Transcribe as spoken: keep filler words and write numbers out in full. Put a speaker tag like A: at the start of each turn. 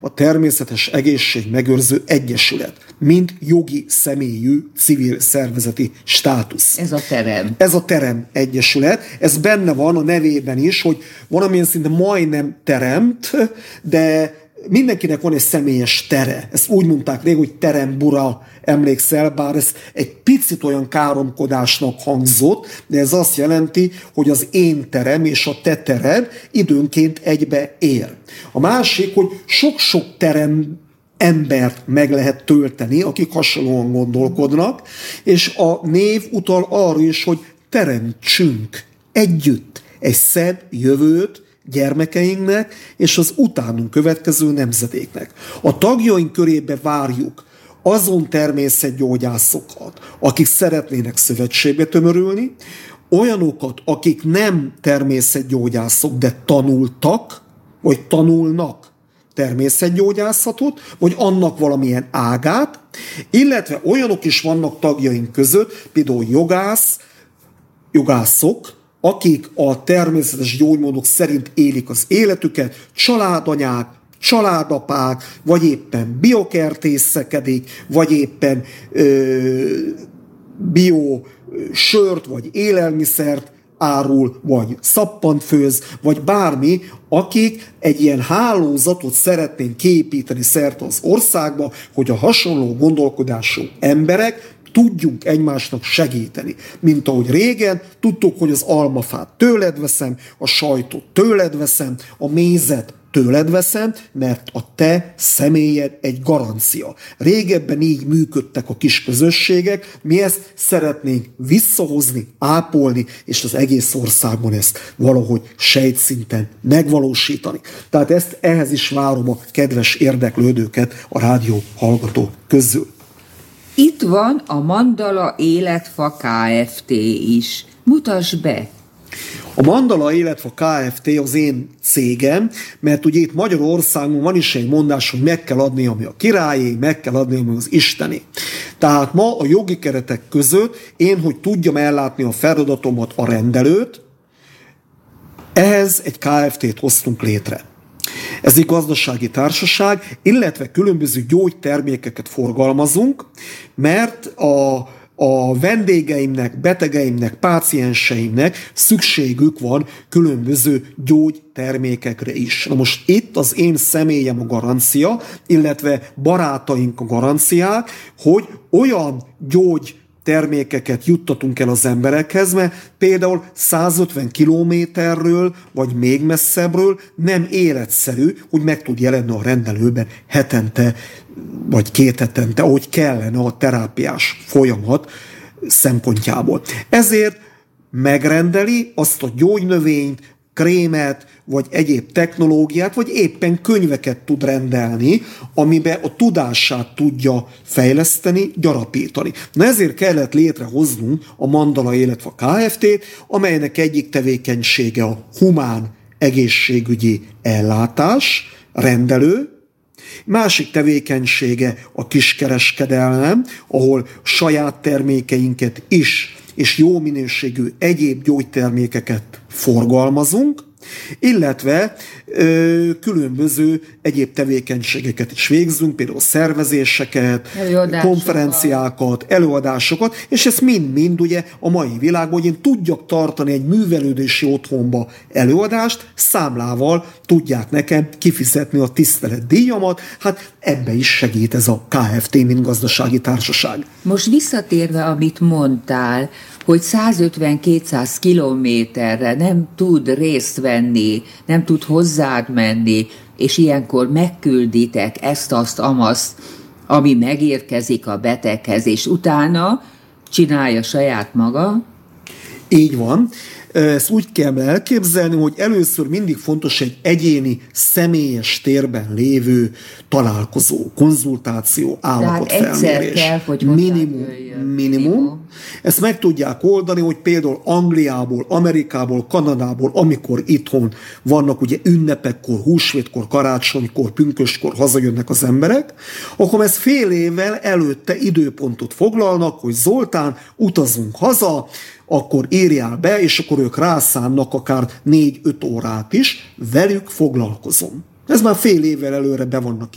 A: a Természetes Egészség Megőrző Egyesület, mint jogi személyű civil szervezeti státusz.
B: Ez a terem.
A: Ez a terem egyesület. Ez benne van a nevében is, hogy valamilyen szinte majdnem teremt, de mindenkinek van egy személyes tere. Ezt úgy mondták rég, hogy terembura, emlékszel, bár ez egy picit olyan káromkodásnak hangzott, de ez azt jelenti, hogy az én terem és a te tered időnként egybe ér. A másik, hogy sok-sok terem embert meg lehet tölteni, akik hasonlóan gondolkodnak, és a név utal arra is, hogy teremtsünk együtt egy szebb jövőt gyermekeinknek és az utánunk következő nemzedéknek. A tagjaink körébe várjuk azon természetgyógyászokat, akik szeretnének szövetségbe tömörülni, olyanokat, akik nem természetgyógyászok, de tanultak, vagy tanulnak természetgyógyászatot, vagy annak valamilyen ágát, illetve olyanok is vannak tagjaink között, például jogász, jogászok, akik a természetes gyógymódok szerint élik az életüket, családanyák, családapák, vagy éppen biokertészekedik, vagy éppen ö, bio sört, vagy élelmiszert árul, vagy szappant főz, vagy bármi, akik egy ilyen hálózatot szeretnénk kiépíteni szerte az országba, hogy a hasonló gondolkodású emberek tudjunk egymásnak segíteni. Mint ahogy régen tudtuk, hogy az almafát tőled veszem, a sajtot tőled veszem, a mézet tőled veszem, mert a te személyed egy garancia. Régebben így működtek a kis közösségek, mi ezt szeretnénk visszahozni, ápolni, és az egész országban ezt valahogy sejtszinten megvalósítani. Tehát ezt ehhez is várom a kedves érdeklődőket a rádió hallgatók közül.
B: Itt van a Mandala Életfa Kft. Is. Mutasd be!
A: A Mandala Életfa Kft. Az én cégem, mert ugye itt Magyarországon van is egy mondás, hogy meg kell adni, ami a királyé, meg kell adni, ami az isteni. Tehát ma a jogi keretek között én, hogy tudjam ellátni a feladatomat, a rendelőt, ehhez egy Kft-t hoztunk létre. Ez egy gazdasági társaság, illetve különböző gyógytermékeket forgalmazunk, mert a, a vendégeimnek, betegeimnek, pácienseimnek szükségük van különböző gyógytermékekre is. Na most itt az én személyem a garancia, illetve barátaink a garanciák, hogy olyan gyógy termékeket juttatunk el az emberekhez, mert például százötven kilométerről, vagy még messzebbről nem életszerű, hogy meg tud jelenni a rendelőben hetente, vagy két hetente, ahogy kellene a terápiás folyamat szempontjából. Ezért megrendeli azt a gyógynövényt, krémet, vagy egyéb technológiát, vagy éppen könyveket tud rendelni, amiben a tudását tudja fejleszteni, gyarapítani. Na ezért kellett létrehoznunk a Mandala Életfa Kft., amelynek egyik tevékenysége a humán egészségügyi ellátás, rendelő, másik tevékenysége a kiskereskedelem, ahol saját termékeinket is és jó minőségű egyéb gyógytermékeket forgalmazunk, illetve ö, különböző egyéb tevékenységeket is végzünk, például szervezéseket, konferenciákat, előadásokat, és ez mind-mind ugye a mai világban, hogy én tudjak tartani egy művelődési otthonba előadást, számlával tudják nekem kifizetni a tiszteletdíjamat, hát ebbe is segít ez a Kft., mint gazdasági társaság.
B: Most visszatérve, amit mondtál, hogy százötven-kétszáz kilométerre nem tud részt venni, nem tud hozzád menni, és ilyenkor megkülditek ezt, azt, amaszt, ami megérkezik a beteghez, és utána csinálja saját maga.
A: Így van. Ezt úgy kell elképzelni, hogy először mindig fontos egy egyéni, személyes térben lévő találkozó, konzultáció, állapotfelmérés.
B: Kell, hogy
A: minimum, minimum. Ezt meg tudják oldani, hogy például Angliából, Amerikából, Kanadából, amikor itthon vannak ugye ünnepekkor, húsvétkor, karácsonykor, pünköstkor hazajönnek az emberek, akkor ezt fél évvel előtte időpontot foglalnak, hogy Zoltán, utazunk haza, akkor írjál be, és akkor ők rászánnak akár négy-öt órát is, velük foglalkozom. Ez már fél évvel előre be vannak